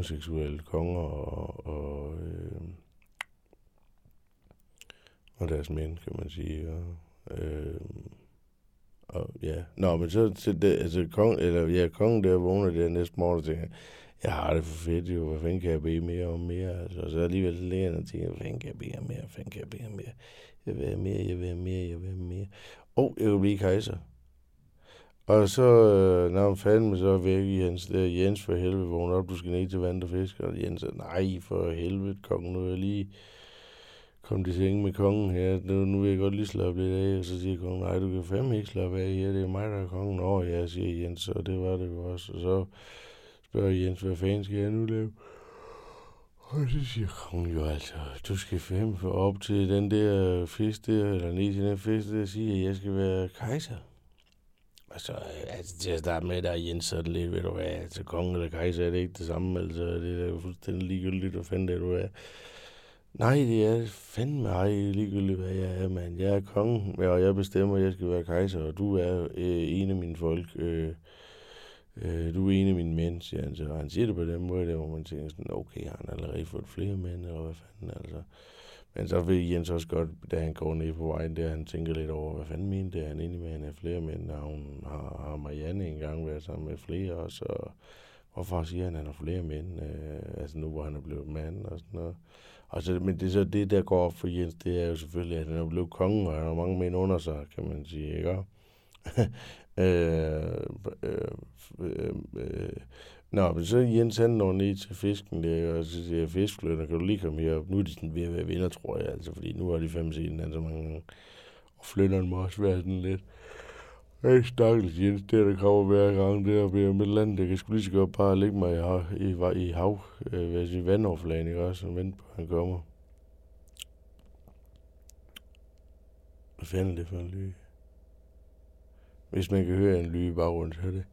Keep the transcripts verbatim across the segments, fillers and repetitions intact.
homoseksuelle konger og, og, øh, og deres mænd, kan man sige. Og, øh, og ja, nå, men så til det, altså kong, eller ja, kongen der vågner der næste morgen og tænker, jeg har det for fedt jo, hvad fanden kan jeg bede mere om mere? Altså, og så alligevel læger han og tænker, hvad fanden kan jeg bede om mere, hvad fanden kan jeg bede om mere? Jeg vil have mere, jeg vil have mere, jeg vil have mere. Og jeg vil blive kejser. Og så, øh, når han fandme så væk i hans der, Jens for helvede, vågner op, du skal ned til vand og fisk. Og Jens sagde, nej for helvede, kongen, nu er jeg lige kommet i seng med kongen her. Nu, nu vil jeg godt lige slappe lidt af. Og så siger kongen, nej, du kan fandme ikke slappe af her, det er mig, der er kongen. Nå ja, siger Jens, og det var det jo også. Og så spørger Jens, hvad fanden skal jeg nu lave? Og så siger kongen jo altså, du skal fandme få op til den der fisk der, eller ned til den fisk der, og sige, at jeg skal være kejser. Og så, altså til at starte med, der er Jens sådan lidt, ved du hvad, altså kongen eller kejser er det ikke det samme, altså det er jo fuldstændig ligegyldigt, hvad fanden det er, du er. Nej, det er fandme ej ligegyldigt, hvad jeg er, mand. Jeg er kongen, og jeg bestemmer, at jeg skal være kejser, og du er øh, en af mine folk. Øh, øh, du er en af mine mænd, siger han så. Og han siger det på den måde, der, hvor man tænker sådan, okay, har han allerede fået flere mænd, eller hvad fanden, altså. Men så vil Jens også godt, da han går ned på vejen der, han tænker lidt over, hvad fanden mente det, han egentlig med, at han er flere mænd, og hun har, har Marianne engang været sammen med flere også, og hvorfor siger han, at han har flere mænd, øh, altså nu, hvor han er blevet mand og sådan noget. Og så, men det er så det, der går op for Jens, det er jo selvfølgelig, at han er blevet kongen, og han har mange mænd under sig, kan man sige, ikke? øh, øh, øh, øh, Nå, men så Jens han når ned til fisken der, og så siger jeg, fiskflønner, kan du lige komme herop? Nu er de sådan ved at være venner, tror jeg, altså, fordi nu har de fem siden han så mange gange. Og flynderen må også være sådan lidt. Hey, stakkels Jens, det er der kommer hver gang der ved med land, der kan sgu lige så godt bare lægge mig i hav, i, i hav øh, ved sin vandoverflagen, ikke også, og vente på, at han kommer. Hvad fanden er det for en lyge? Hvis man kan høre en lyge i baggrunden, så er det.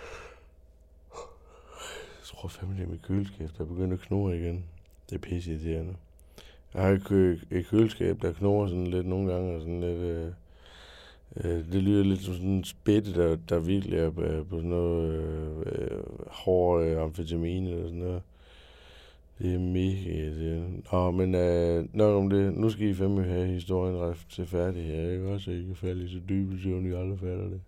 Jeg tror fandme, det er mit køleskab, der begynder at knurre igen. Det er pisse irriterende. Jeg har et, kø- et køleskab, der knurrer sådan lidt nogle gange, og sådan lidt. Øh, øh, det lyder lidt som sådan en spætte, der, der virkelig er på, på sådan noget øh, hård øh, amfetamin eller sådan noget. Det er mega irriterende. Nå, men øh, nok om det. Nu skal I fandme have historien ret til færdig her, ikke også? Så I kan falde i så dybe søvn, I aldrig fatter det.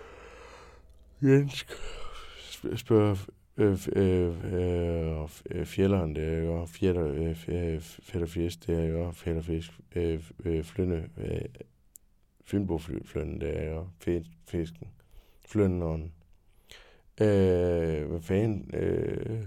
Jens spørger Øh, øh, øh, fjelleren der, jo, fjetter, øh, fætterfisk der, jo, fætterfisk, øh, øh, flønne, øh, Fynboflønnen der, jo, fisken, flønneren. Øh, hvad fanden, øh,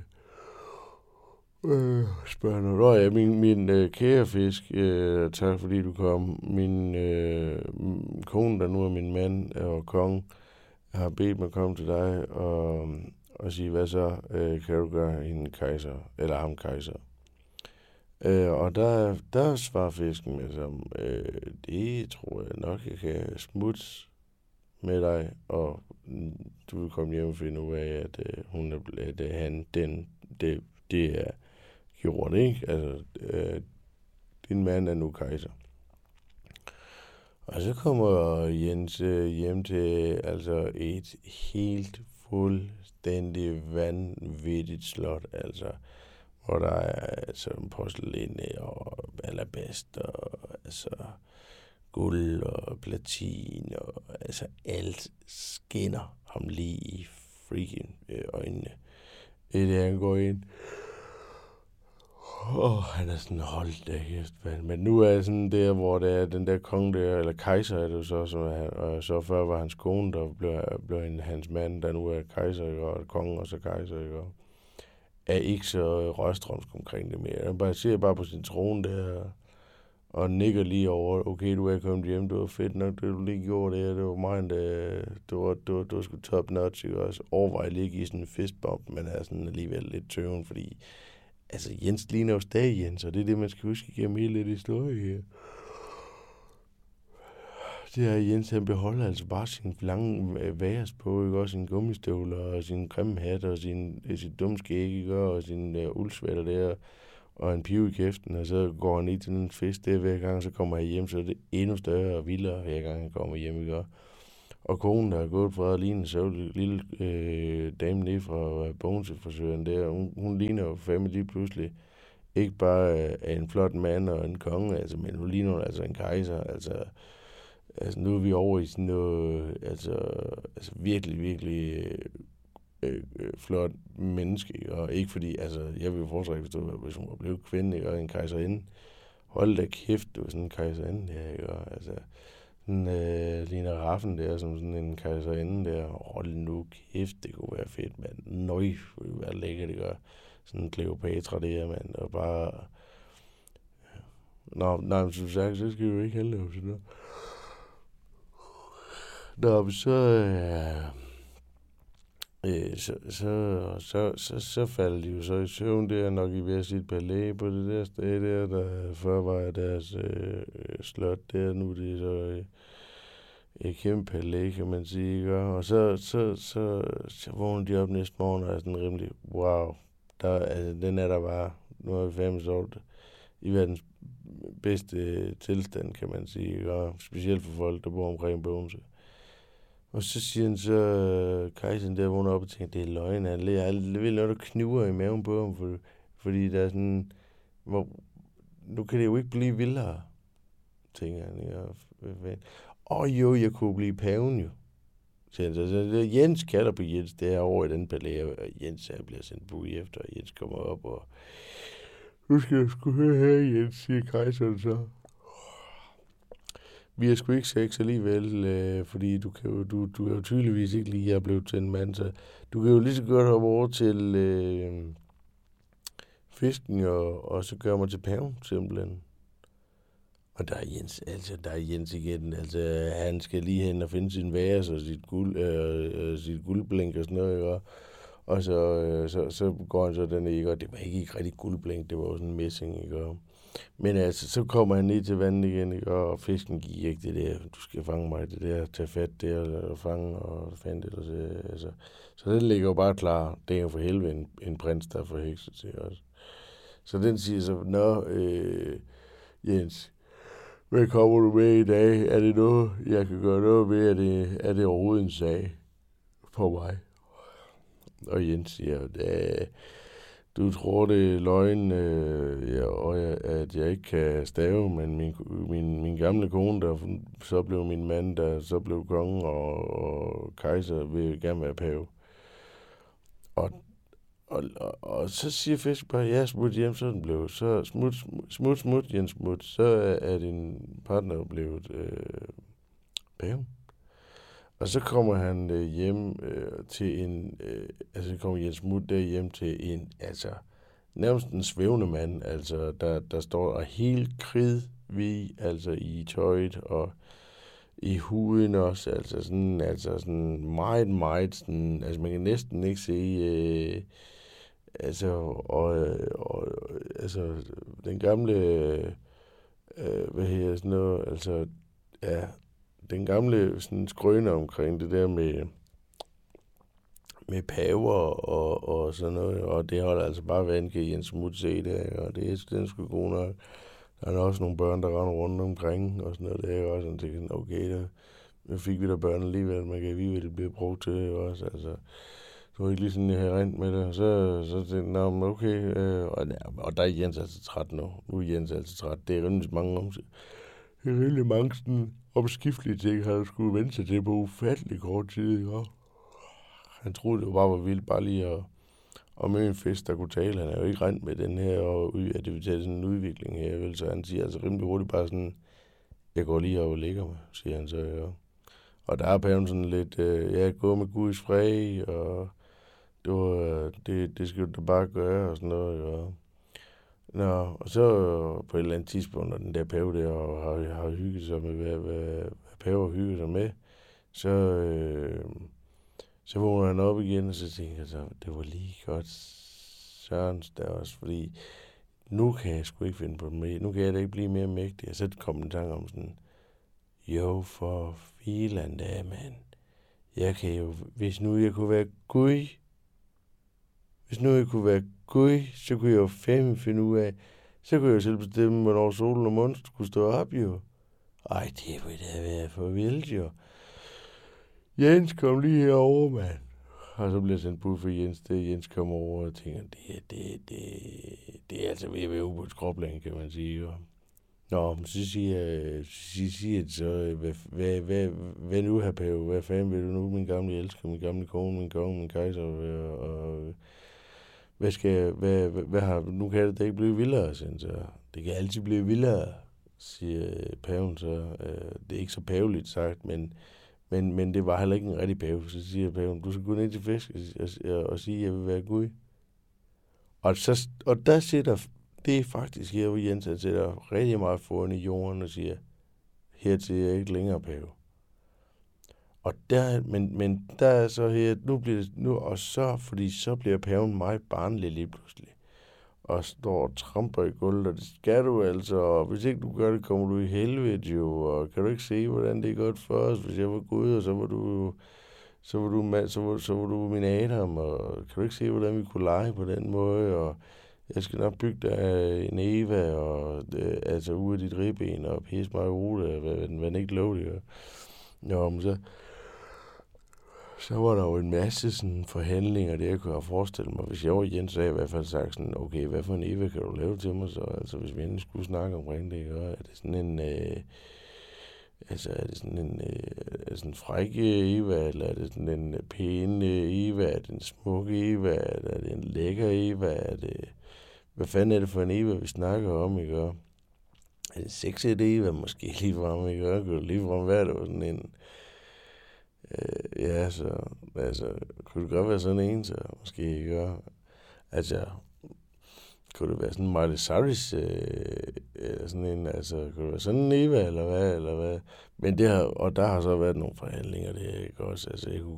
øh, spørger nu, nå ja, min, min øh, kære fisk, øh, tak fordi du kom, min øh, kone, der nu er min mand og konge, har bedt mig komme til dig, og og sige, hvad så øh, kan du gøre hende kejser, eller ham kejser. Øh, og der, der svarer fisken med som, øh, det tror jeg nok, jeg kan smutte med dig, og du vil komme hjem og finde ud af, at øh, hun er blevet, at han, den, det, det er gjort, ikke? Altså, øh, din mand er nu kejser. Og så kommer Jens øh, hjem til altså et helt fuldstændig vanvittigt slot, altså, hvor der er altså porcelæn og alabast og altså guld og platin og altså alt skinner ham lige i freaking øh, øjnene. Det er, han går ind. Åh, oh, han er sådan, hold da kæft, mand. Men nu er jeg sådan der, hvor det er den der konge der, eller kejser er det så, som han, og så før var hans kone, der blev, blev en, hans mand, der nu er kejser, ikke, og konge og så kejser, ikke, og er ikke så røstrømsk omkring det mere. Han bare ser bare på sin trone der, og nikker lige over, okay, du er kommet hjem, det var fedt nok, det du lige gjorde det, det var mig, det, det var, det var, det var sgu top notch, ikke, også overvej lige at give sådan en fistbump, men er sådan alligevel lidt tøven, fordi altså, Jens ligner jo stadig Jens, og det er det, man skal huske igennem hele lidt historie her. Det er, Jens, han beholder altså bare sin lange væres på, ikke? Og sine gummistøvler, og sin grimme hat, og sin, sin dumme skæg, ikke? Og sin uh, uldsvætter der, og en pive i kæften, og så går han i til den fest der hver gang, så kommer han hjem, så er det endnu større og vildere hver gang han kommer hjem, ikke? Og konen, der er gået fra at ligne en sørgelig lille øh, dame nede fra Bogense-forsøgeren der, hun, hun ligner jo fandme lige pludselig ikke bare øh, en flot mand og en konge, altså, men hun ligner altså en kejser. Altså, altså nu er vi over i sådan noget, altså, altså virkelig, virkelig øh, øh, flot menneske, ikke? Og ikke fordi, altså, jeg vil jo foretrække, hvis, hvis hun var blevet kvinde, ikke? Og en kejserinde. Hold da kæft, du er sådan en kejserinde der, ikke? Og, altså, sådan øh, Lina Raffen der, som sådan en kejserinde der. Hold nu kæft, det kunne være fedt, mand. Nøj, det kunne være lækkert, det gør. Sådan en Cleopatra der, mand. Og bare... Nå, nej, men som sagt, så skal vi jo ikke handle om sådan noget. Nå, men så... Øh, øh, så, så, så, så, så falder de jo så i søvn der, nok i hver sit palæ på det der sted der, der før var deres øh, slot der, nu det er så... Øh, et kæmpe palæ, kan man sige, ikke? Og så, så, så, så vågner de op næste morgen, og er sådan rimelig, wow, der, altså, den er der bare, nu har vi fandme sovet i verdens bedste tilstand, kan man sige, ikke? Og specielt for folk, der bor omkring Bogense. Og så siger han så, uh, kejseren der vågner op og tænker, det er løgn, han lærer alligevel noget, der kniver i maven på ham, for, fordi der er sådan, hvor, nu kan det jo ikke blive vildere, tænker han, ikke? Åh oh, jo, jeg kunne blive paven jo. Så, så, så Jens kalder på Jens, det er over i den palæ, og Jens er bliver sendt bud efter, og Jens kommer op, og nu skal jeg sgu høre her, Jens, siger kejseren så. Vi har sgu ikke sex alligevel, øh, fordi du kan jo, du, du er jo tydeligvis ikke lige er blevet til en mand, så du kan jo lige så godt hoppe over til øh, fisken, og, og så gøre mig til paven, simpelthen. Og der er Jens, altså der er Jens igen, altså han skal lige hen og finde sin væres og sit, guld, øh, sit guldblink og sådan noget, ikke? Og så, øh, så, så går han så den ikke, og det var ikke, ikke rigtig guldblink, det var jo sådan en messing, ikke? Men altså, så kommer han ned til vandet igen, ikke? Og fisken giver ikke det der, du skal fange mig, det der, tage fat der, og fange, og fandt det, og så, altså. Så den ligger jo bare klar, det er jo for helvede en, en prins, der er forhekset til os. Så den siger så, nå, øh, Jens, hvad kommer du med i dag? Er det noget, jeg kan gøre noget med? Er det, er det overhovedet en sag for mig? Og Jens siger, at du tror, det er løgn, øh, ja, og jeg, at jeg ikke kan stave, men min, min, min gamle kone, der så blev min mand, der så blev konge og, og kejser, vil gerne være pave. Og Og, og, og så siger fisk bare, ja, smut hjem, så er den blevet. Så smut, smut, smut, Jens smut, så er, er din partner blevet øh, pave. Og så kommer han øh, hjem øh, til en, øh, altså kommer Jens Smut der hjem til en, altså nærmest en svævende mand, altså der, der står og helt kridhvid, altså i tøjet og i huden også, altså sådan, altså sådan meget, meget sådan, altså man kan næsten ikke se, øh, altså, og, og, altså, den gamle, øh, hvad hedder sådan noget, altså, ja, den gamle sådan skrøne omkring det der med, med paver og, og sådan noget, og det holder altså bare vand, kan Jens Smut se det, og det er den sgu god nok. Der er også nogle børn, der render rundt omkring, og sådan noget, det er også sådan, tænker, okay, der, nu fik vi der børn alligevel, man kan vide, hvad det bliver brugt til, også, altså, det var ikke lige sådan, jeg havde rent med det, så, så tænkte jeg, nå, okay, øh, og, og der er Jens altså træt nu, nu er Jens altså træt, det er rimelig mange om det er rimelig mange sådan omskiftelige ting, han skulle vende sig til på ufattelig kort tid, ikke? Han troede, det bare var vildt, bare lige at, at møde en fisk, der kunne tale. Han er jo ikke rent med den her, og at det vil tage sådan en udvikling her, vel? Så han siger altså rimelig hurtigt bare sådan, jeg går lige og lægger mig, siger han så, ja. Og der er paven sådan lidt, øh, ja, gå med Guds fred, og det, var, det, det skal du da bare gøre, og sådan noget, og nå, og så på et eller andet tidspunkt, når den der pave der har, har hygget sig med, hvad, hvad, hvad pave har hygget sig med, så, øh, så vågner han op igen, og så tænker jeg så, det var lige godt Sørens der også, fordi nu kan jeg sgu ikke finde på det med, nu kan jeg da ikke blive mere mægtig. Og så kom en tanke om sådan, jo for filan da, mand. Jeg kan jo, hvis nu jeg kunne være Gud, hvis nu jeg kunne være Gud, så kunne jeg jo fandme finde ud af, så kunne jeg jo selv bestemme, hvornår solen og månen skulle stå op, jo. Ej, det ville da være for vildt, jo. Jens, kom lige herover, mand. Og så bliver jeg sendt bud for Jens, det Jens kommer over og tænker, det, det, det, det er altså ved at være ude på et skråplan, kan man sige. Og nå, så siger, så siger det så, hvad, hvad, hvad, hvad nu, her Pave? Hvad fanden vil du nu, min gamle elsker, min gamle kone, min konge, min kejser, og, og hvad skal jeg, hvad, hvad, hvad har, nu kan det da ikke blive vildere, siger så. Det kan altid blive vildere, siger paven så. Det er ikke så paveligt sagt, men, men, men det var heller ikke en rigtig pave. Så siger paven, du skal gå ned til fisk og, og, og sige, at jeg vil være Gud. Og, så, og der sætter, det er faktisk her, hvor Jens sætter rigtig meget foran i jorden og siger, hertil er jeg ikke længere pave. Og der, men, men der er så her, nu bliver det, nu, og så, fordi så bliver paven meget barnlig lige pludselig. Og står og tramper i gulvet, og det skal du altså, og hvis ikke du gør det, kommer du i helvede jo, og kan du ikke se, hvordan det er godt for os, hvis jeg var Gud, og så var du, så var du, så var, så var du min Adam, og kan du ikke se, hvordan vi kunne lege på den måde, og jeg skal nok bygge dig en Eva, og det, altså ude af dit ribben, og pisse mig i hovedet, hvad den ikke lov det gør. Nå, men så, så var der jo en masse sådan forhandlinger, det jeg kunne have forestillet mig. Hvis jeg var Jens, så havde jeg i hvert fald sagt sådan, okay, hvad for en Eva kan du lave til mig så? Altså, hvis vi endelig skulle snakke omkring det, er det sådan en, øh, altså, er det sådan en, øh, er det sådan en fræk Eva, eller er det sådan en pæn Eva, er det en smuk Eva, eller er det en lækker Eva, er det, hvad fanden er det for en Eva, vi snakker om, ikke? Er det sexet Eva, måske lige frem, ikke? Kan det lige frem være, det var sådan en, Øh, ja, så, altså, kunne det godt være sådan en, så måske ikke, altså, kunne det være sådan en Miley Cyrus, øh, eller sådan en, altså, kunne det være sådan en Eva, eller hvad, eller hvad, men det har, og der har så været nogle forhandlinger, det er ikke også, altså, jeg kunne,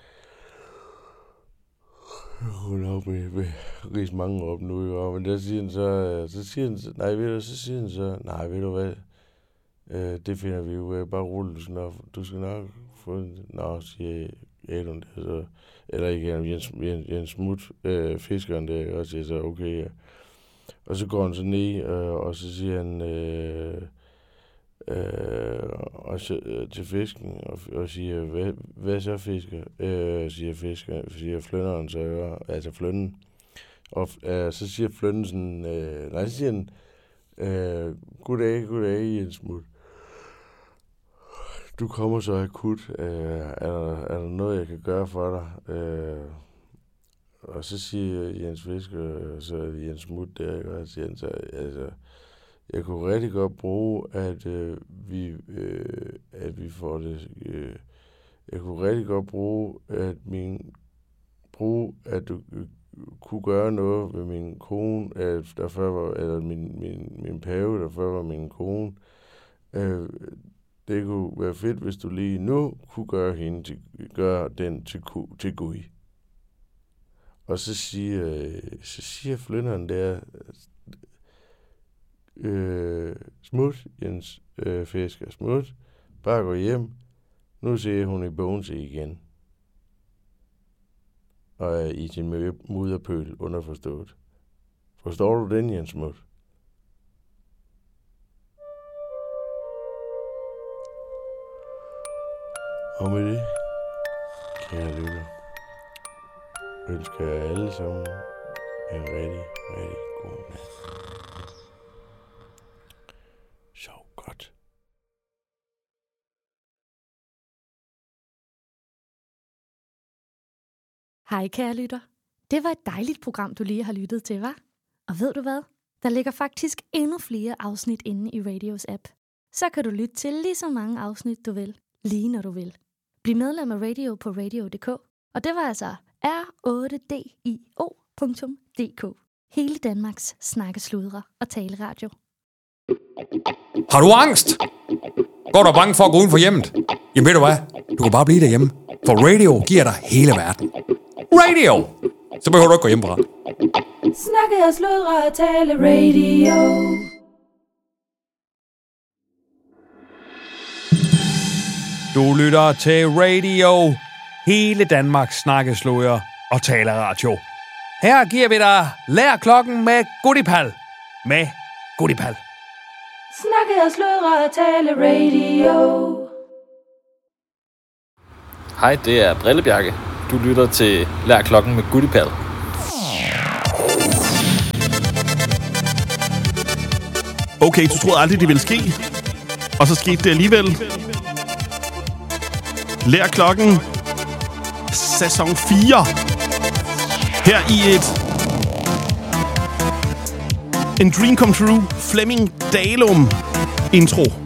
jeg kunne nok med, med ris mange op nu, jo, men der siger han så, så siger han så, nej, ved du, så siger han så, nej, ved du hvad, øh, det finder vi jo, bare rulle, du skal nok, du skal nok, nå, siger Adam, så, eller ikke Jens, Jens, Jens Smut, øh, fiskeren der, og siger så, okay, ja. Og så går han så ned, øh, og så siger han, øh, øh, og så, øh, til fisken, og, og siger, hvad, hvad så fisker? Øh, siger fisker, siger flynderen så, altså flynden. Og øh, så siger flynden sådan, øh, nej, så siger han, øh, goddag, goddag, Jens Smut. Du kommer så akut. Øh, er, der, er der noget, jeg kan gøre for dig? Øh, og så siger Jens Fisker, så Jens Smut der, og siger han så, altså, jeg kunne rigtig godt bruge, at øh, vi, øh, at vi får det. Øh, jeg kunne rigtig godt bruge, at min bruge, at du øh, kunne gøre noget ved min kone, at der før var, eller min, min, min pave, der før var min kone. Øh, Det kunne være fedt, hvis du lige nu kunne gøre, hende til, gøre den til, til Gud. Og så siger, så siger flynderen der, øh, Smut, Jens øh, Fisker, Smut, bare gå hjem. Nu ser hun i Bogense igen. Og er i sin mudderpøl underforstået. Forstår du den, Jens Smut? Og med det, kære lytter, ønsker jeg alle sammen en rigtig, rigtig god nat. Sov godt. Hej kære lytter. Det var et dejligt program, du lige har lyttet til, hva'? Og ved du hvad? Der ligger faktisk endnu flere afsnit inde i Radios app. Så kan du lytte til lige så mange afsnit, du vil, lige når du vil. Bliv medlem af Radio på radio punktum d k, og det var altså r otte d i o punktum d k. Hele Danmarks snakkesludre og taleradio. Har du angst? Går du bange for at gå uden for hjemmet? Jamen ved du hvad? Du kan bare blive derhjemme, for radio giver dig hele verden. Radio! Så behøver du ikke gå hjemmefra. Snakke og sludre og tale radio. Du lytter til radio. Hele Danmarks snakkesludre og taleradio. Her giver vi dig Lær klokken med Goodipal. Med Goodipal. Snakke og sludre og tale radio. Hej, det er Brillebjerke. Du lytter til Lær klokken med Goodiepal. Okay, du troede aldrig, det ville ske. Og så skete det alligevel. Lær klokken. Sæson fire. Her i et... En dream come true. Flemming Dalum intro.